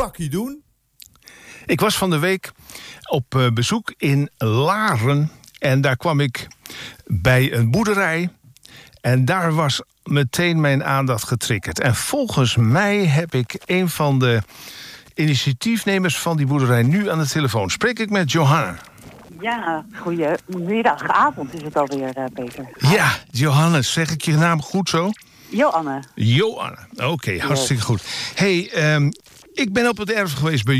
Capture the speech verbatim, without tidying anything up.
pakje doen? Ik was van de week op uh, bezoek in Laren. En daar kwam ik bij een boerderij. En daar was meteen mijn aandacht getriggerd. En volgens mij heb ik een van de initiatiefnemers van die boerderij nu aan de telefoon. Spreek ik met Johanna? Ja, goedemiddag, avond is het alweer, uh, Peter. Ja, Johannes, zeg ik je naam goed zo? Joanne. Joanne, oké, okay, hartstikke goed. Hey, um, ik ben op het erf geweest bij